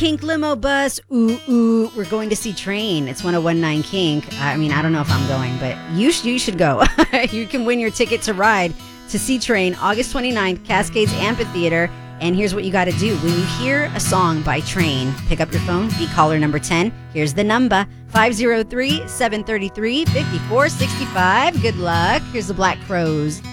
Kink Limo Bus. Ooh, ooh. We're going to see Train. It's 1019 Kink. I mean, I don't know if I'm going, but you should go. You can win your ticket to ride to see Train August 29th, Cascades Amphitheater. And here's what you got to do. When you hear a song by Train, pick up your phone, be caller number 10. Here's the number, 503-733-5465. Good luck. Here's the Black Crowes.